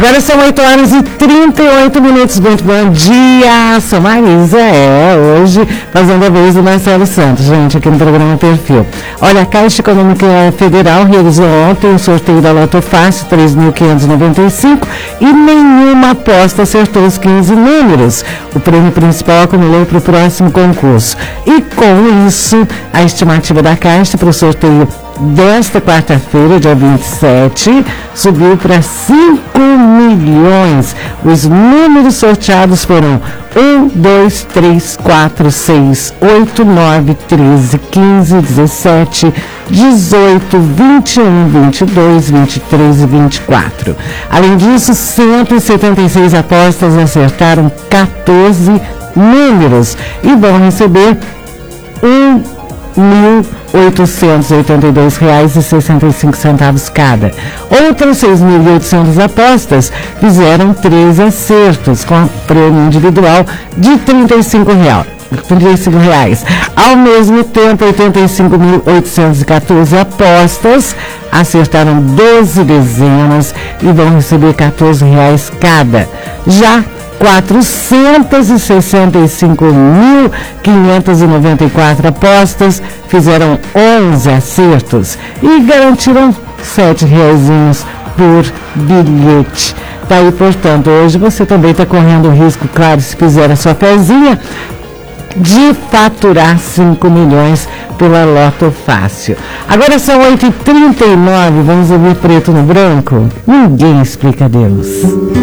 Agora são 8h38. Muito bom dia, sou Marisa, hoje fazendo a vez do Marcelo Santos, gente, aqui no programa Perfil. Olha, a Caixa Econômica Federal realizou ontem o sorteio da Loto Fácil 3.595 e nenhuma aposta acertou os 15 números. O prêmio principal acumulou para o próximo concurso. E com isso, a estimativa da Caixa para o sorteio desta quarta-feira, dia 27, subiu para 5 milhões. Os números sorteados foram 1, 2, 3, 4, 6, 8, 9, 13, 15, 17, 18, 21, 22, 23 e 24. Além disso, 176 apostas acertaram 14 números e vão receber R$1.882,65 cada. Outras 6.800 apostas fizeram 13 acertos, com prêmio individual de R$35. Ao mesmo tempo, 85.814 apostas acertaram 12 dezenas e vão receber R$14 cada. Já 465.594 apostas fizeram 11 acertos e garantiram R$7 por bilhete. Tá aí, portanto, hoje você também está correndo o risco, claro, se fizer a sua pezinha, de faturar 5 milhões pela Loto Fácil. Agora são 8h39, vamos ouvir Preto no Branco? Ninguém explica Deus.